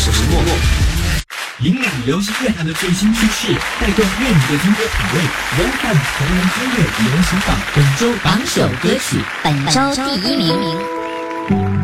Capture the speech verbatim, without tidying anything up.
时落。引领流行乐坛的最新趋势，带动乐迷的听歌品味。荣返同人音乐流行榜本周榜首歌曲，本周第一名。